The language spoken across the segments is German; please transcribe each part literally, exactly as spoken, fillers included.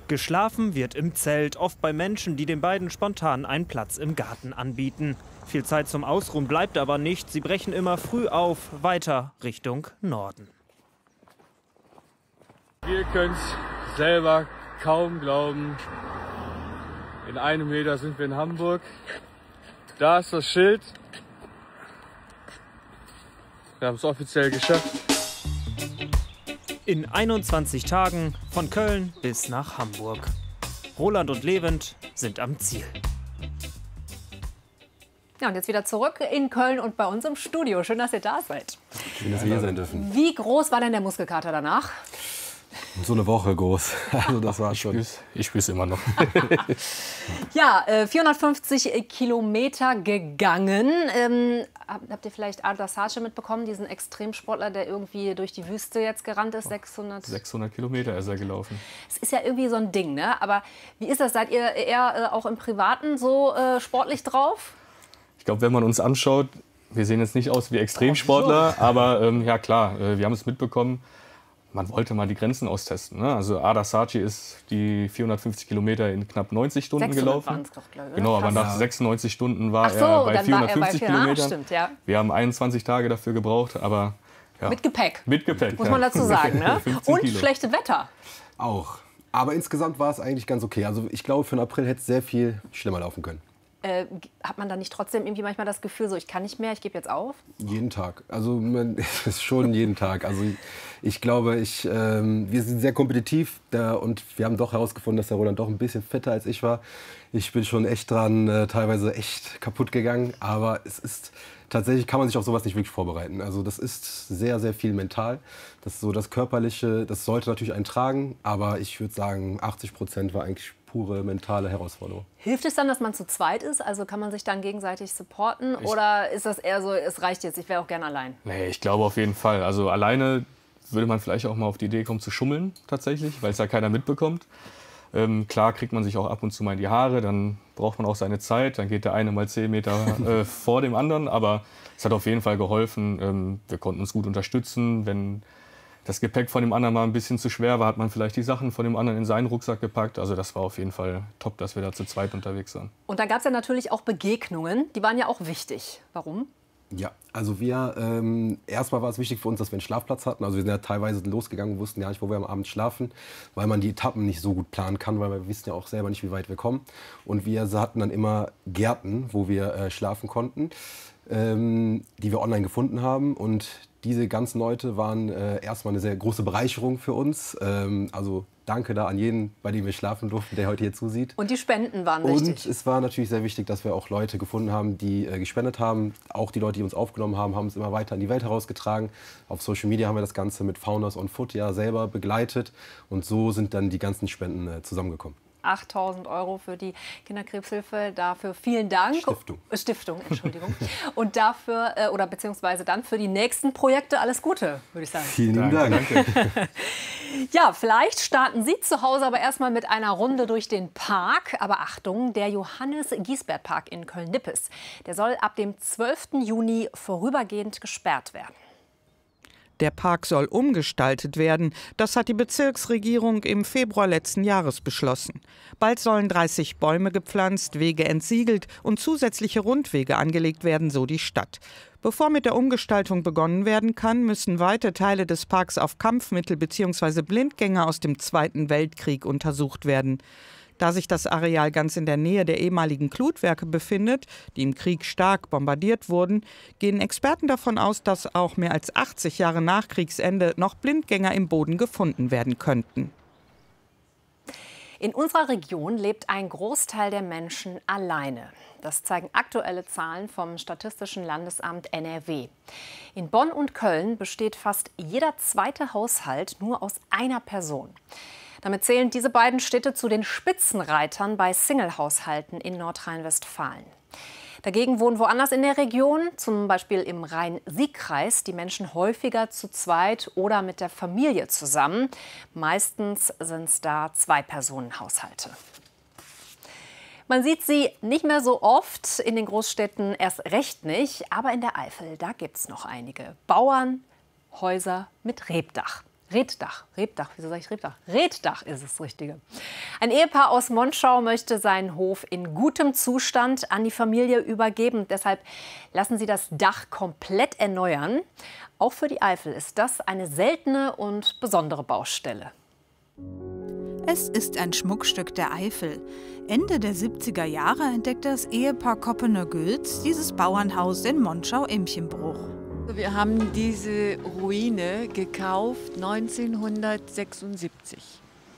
Geschlafen wird im Zelt, oft bei Menschen, die den beiden spontan einen Platz im Garten anbieten. Viel Zeit zum Ausruhen bleibt aber nicht. Sie brechen immer früh auf, weiter Richtung Norden. Wir können es selber kaum glauben. In einem Meter sind wir in Hamburg. Da ist das Schild. Wir haben es offiziell geschafft. In einundzwanzig Tagen von Köln bis nach Hamburg. Roland und Levent sind am Ziel. Ja, und jetzt wieder zurück in Köln und bei uns im Studio. Schön, dass ihr da seid. Schön, dass wir hier sein dürfen. Wie groß war denn der Muskelkater danach? So eine Woche groß. Also das war schon. Ich spüre es immer noch. Ja, äh, vierhundertfünfzig Kilometer gegangen. Ähm, habt ihr vielleicht Adler Sace mitbekommen, diesen Extremsportler, der irgendwie durch die Wüste jetzt gerannt ist? sechshundert sechshundert Kilometer ist er gelaufen. Es ist ja irgendwie so ein Ding, ne? Aber wie ist das? Seid ihr eher äh, auch im Privaten so äh, sportlich drauf? Ich glaube, wenn man uns anschaut, wir sehen jetzt nicht aus wie Extremsportler, oh, aber ähm, ja klar, äh, wir haben es mitbekommen. Man wollte mal die Grenzen austesten. Ne? Also Adler Sace ist die vierhundertfünfzig Kilometer in knapp neunzig Stunden gelaufen. Doch, glaube ich, genau, aber nach sechsundneunzig Stunden war so, er bei er vierhundertfünfzig bei Kilometern. Stimmt, ja. Wir haben einundzwanzig Tage dafür gebraucht, aber ja. Mit Gepäck. Mit Gepäck. Muss man dazu sagen. Ne? Und Kilo. Schlechtes Wetter. Auch. Aber insgesamt war es eigentlich ganz okay. Also ich glaube, für den April hätte es sehr viel schlimmer laufen können. Äh, hat man da nicht trotzdem irgendwie manchmal das Gefühl, so ich kann nicht mehr, ich gebe jetzt auf? Jeden Tag. Also man, es ist schon jeden Tag. Also ich glaube, ich, ähm, wir sind sehr kompetitiv da, und wir haben doch herausgefunden, dass der Roland doch ein bisschen fitter als ich war. Ich bin schon echt dran, äh, teilweise echt kaputt gegangen. Aber es ist tatsächlich, kann man sich auf sowas nicht wirklich vorbereiten. Also das ist sehr, sehr viel mental. Das ist so das Körperliche, das sollte natürlich einen tragen. Aber ich würde sagen, achtzig Prozent war eigentlich pure mentale Herausforderung. Hilft es dann, dass man zu zweit ist? Also kann man sich dann gegenseitig supporten? Ich Oder ist das eher so, es reicht jetzt, ich wäre auch gern allein? Nee, ich glaube auf jeden Fall. Also alleine würde man vielleicht auch mal auf die Idee kommen zu schummeln tatsächlich, weil es ja keiner mitbekommt. Ähm, klar kriegt man sich auch ab und zu mal in die Haare, dann braucht man auch seine Zeit. Dann geht der eine mal zehn Meter äh, vor dem anderen. Aber es hat auf jeden Fall geholfen. Ähm, wir konnten uns gut unterstützen. Wenn das Gepäck von dem anderen mal ein bisschen zu schwer war, hat man vielleicht die Sachen von dem anderen in seinen Rucksack gepackt. Also das war auf jeden Fall top, dass wir da zu zweit unterwegs waren. Und da gab es ja natürlich auch Begegnungen, die waren ja auch wichtig. Warum? Ja, also wir, ähm, erstmal war es wichtig für uns, dass wir einen Schlafplatz hatten. Also wir sind ja teilweise losgegangen und wussten ja nicht, wo wir am Abend schlafen, weil man die Etappen nicht so gut planen kann, weil wir wissen ja auch selber nicht, wie weit wir kommen. Und wir hatten dann immer Gärten, wo wir äh, schlafen konnten, ähm, die wir online gefunden haben. Und diese ganzen Leute waren äh, erstmal eine sehr große Bereicherung für uns. Ähm, also danke da an jeden, bei dem wir schlafen durften, der heute hier zusieht. Und die Spenden waren Und wichtig. Und es war natürlich sehr wichtig, dass wir auch Leute gefunden haben, die äh, gespendet haben. Auch die Leute, die uns aufgenommen haben, haben es immer weiter in die Welt herausgetragen. Auf Social Media haben wir das Ganze mit Founders on Foot ja selber begleitet. Und so sind dann die ganzen Spenden äh, zusammengekommen. achttausend Euro für die Kinderkrebshilfe. Dafür vielen Dank. Stiftung. Stiftung, Entschuldigung. Und dafür, äh, oder beziehungsweise dann für die nächsten Projekte alles Gute, würde ich sagen. Vielen lieben Dank. Danke. Ja, vielleicht starten Sie zu Hause aber erstmal mit einer Runde durch den Park. Aber Achtung, der Johannes-Giesbert-Park in Köln-Nippes, der soll ab dem zwölften Juni vorübergehend gesperrt werden. Der Park soll umgestaltet werden. Das hat die Bezirksregierung im Februar letzten Jahres beschlossen. Bald sollen dreißig Bäume gepflanzt, Wege entsiegelt und zusätzliche Rundwege angelegt werden, so die Stadt. Bevor mit der Umgestaltung begonnen werden kann, müssen weite Teile des Parks auf Kampfmittel bzw. Blindgänger aus dem Zweiten Weltkrieg untersucht werden. Da sich das Areal ganz in der Nähe der ehemaligen Glutwerke befindet, die im Krieg stark bombardiert wurden, gehen Experten davon aus, dass auch mehr als achtzig Jahre nach Kriegsende noch Blindgänger im Boden gefunden werden könnten. In unserer Region lebt ein Großteil der Menschen alleine. Das zeigen aktuelle Zahlen vom Statistischen Landesamt N R W. In Bonn und Köln besteht fast jeder zweite Haushalt nur aus einer Person. Damit zählen diese beiden Städte zu den Spitzenreitern bei Single-Haushalten in Nordrhein-Westfalen. Dagegen wohnen woanders in der Region, zum Beispiel im Rhein-Sieg-Kreis, die Menschen häufiger zu zweit oder mit der Familie zusammen. Meistens sind es da Zwei-Personen-Haushalte. Man sieht sie nicht mehr so oft, in den Großstädten erst recht nicht. Aber in der Eifel, da gibt es noch einige. Bauern, Häuser mit Rebdach. Reetdach, Rebdach, wieso sage ich Rebdach? Reetdach ist das Richtige. Ein Ehepaar aus Monschau möchte seinen Hof in gutem Zustand an die Familie übergeben. Deshalb lassen sie das Dach komplett erneuern. Auch für die Eifel ist das eine seltene und besondere Baustelle. Es ist ein Schmuckstück der Eifel. Ende der siebziger Jahre entdeckte das Ehepaar Koppener-Gülz dieses Bauernhaus in Monschau-Imchenbruch. Wir haben diese Ruine gekauft neunzehnhundertsechsundsiebzig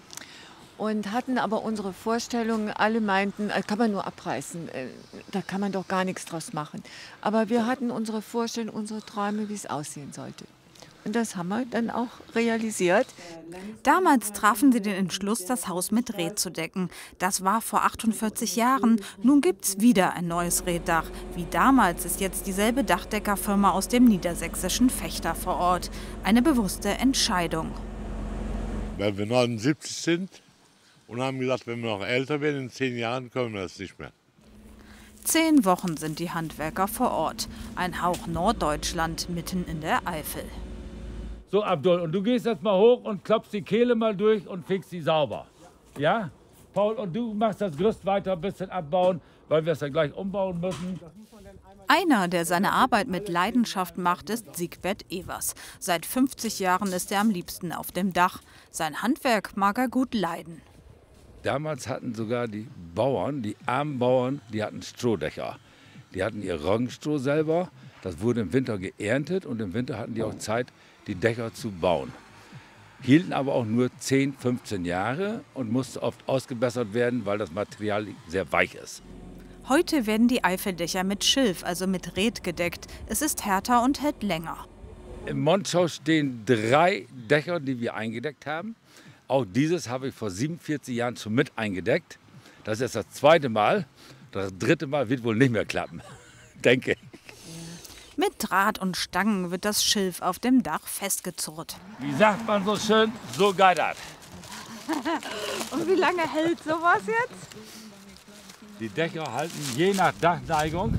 und hatten aber unsere Vorstellungen, alle meinten, äh, kann man nur abreißen, äh, da kann man doch gar nichts draus machen. Aber wir hatten unsere Vorstellungen, unsere Träume, wie es aussehen sollte. Und das haben wir dann auch realisiert. Damals trafen sie den Entschluss, das Haus mit Reet zu decken. Das war vor achtundvierzig Jahren. Nun gibt's wieder ein neues Reetdach. Wie damals ist jetzt dieselbe Dachdeckerfirma aus dem niedersächsischen Vechta vor Ort. Eine bewusste Entscheidung. Weil wir neunundsiebzig sind und haben gesagt, wenn wir noch älter werden, in zehn Jahren können wir das nicht mehr. Zehn Wochen sind die Handwerker vor Ort. Ein Hauch Norddeutschland mitten in der Eifel. So, Abdul, und du gehst jetzt mal hoch und klopfst die Kehle mal durch und fegst sie sauber. Ja? Paul, und du machst das Gerüst weiter ein bisschen abbauen, weil wir es ja gleich umbauen müssen. Einer, der seine Arbeit mit Leidenschaft macht, ist Siegbert Evers. Seit fünfzig Jahren ist er am liebsten auf dem Dach. Sein Handwerk mag er gut leiden. Damals hatten sogar die Bauern, die armen Bauern, die hatten Strohdächer. Die hatten ihr Roggenstroh selber, das wurde im Winter geerntet und im Winter hatten die auch Zeit, die Dächer zu bauen. Hielten aber auch nur zehn, fünfzehn Jahre und mussten oft ausgebessert werden, weil das Material sehr weich ist. Heute werden die Eifeldächer mit Schilf, also mit Reet, gedeckt. Es ist härter und hält länger. In Monschau stehen drei Dächer, die wir eingedeckt haben. Auch dieses habe ich vor siebenundvierzig Jahren schon mit eingedeckt. Das ist das zweite Mal. Das dritte Mal wird wohl nicht mehr klappen, denke ich. Mit Draht und Stangen wird das Schilf auf dem Dach festgezurrt. Wie sagt man so schön, so geidert. Und wie lange hält sowas jetzt? Die Dächer halten je nach Dachneigung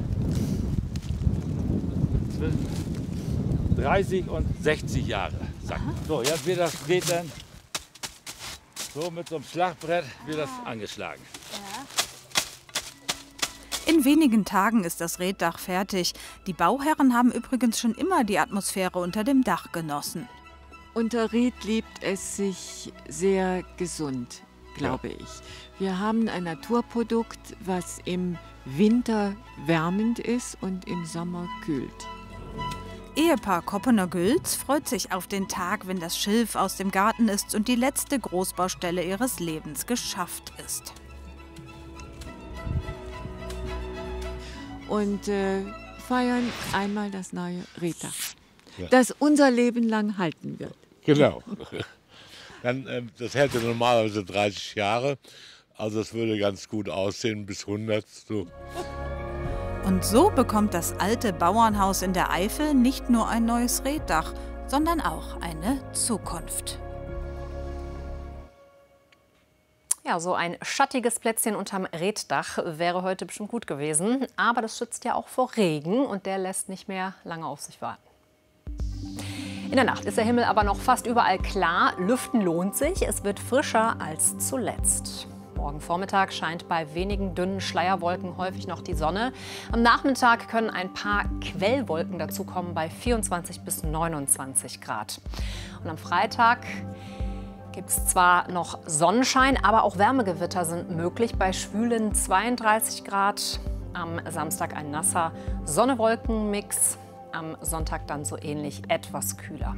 zwischen dreißig und sechzig Jahre. So, jetzt wird das geht dann so mit so einem Schlagbrett wird das angeschlagen. In wenigen Tagen ist das Reetdach fertig. Die Bauherren haben übrigens schon immer die Atmosphäre unter dem Dach genossen. Unter Reet lebt es sich sehr gesund, glaube ja. ich. Wir haben ein Naturprodukt, was im Winter wärmend ist und im Sommer kühlt. Ehepaar Koppener-Gülz freut sich auf den Tag, wenn das Schilf aus dem Garten ist und die letzte Großbaustelle ihres Lebens geschafft ist. Und äh, feiern einmal das neue Reetdach, ja. das unser Leben lang halten wird. Genau. Dann, äh, das hätte normalerweise dreißig Jahre, also es würde ganz gut aussehen bis hundert. So. Und so bekommt das alte Bauernhaus in der Eifel nicht nur ein neues Reetdach, sondern auch eine Zukunft. Ja, so ein schattiges Plätzchen unterm Reetdach wäre heute bestimmt gut gewesen. Aber das schützt ja auch vor Regen und der lässt nicht mehr lange auf sich warten. In der Nacht ist der Himmel aber noch fast überall klar. Lüften lohnt sich. Es wird frischer als zuletzt. Morgen Vormittag scheint bei wenigen dünnen Schleierwolken häufig noch die Sonne. Am Nachmittag können ein paar Quellwolken dazukommen bei vierundzwanzig bis neunundzwanzig Grad. Und am Freitag gibt es zwar noch Sonnenschein, aber auch Wärmegewitter sind möglich bei schwülen zweiunddreißig Grad. Am Samstag ein nasser Sonne-Wolken-Mix. Am Sonntag dann so ähnlich etwas kühler.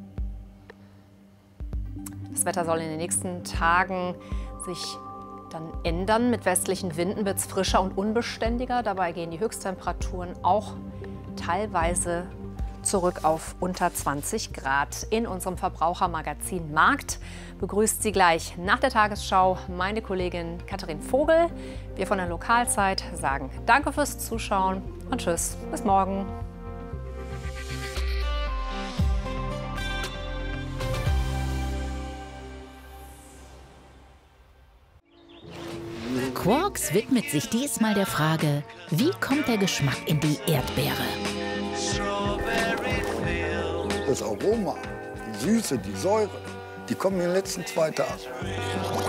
Das Wetter soll in den nächsten Tagen sich dann ändern. Mit westlichen Winden wird es frischer und unbeständiger. Dabei gehen die Höchsttemperaturen auch teilweise zurück auf unter zwanzig Grad. In unserem Verbrauchermagazin Markt begrüßt Sie gleich nach der Tagesschau meine Kollegin Katharin Vogel. Wir von der Lokalzeit sagen Danke fürs Zuschauen und Tschüss, bis morgen. Quarks widmet sich diesmal der Frage, wie kommt der Geschmack in die Erdbeere? Das Aroma, Süße, die Säure, die kommen in den letzten zwei Tagen.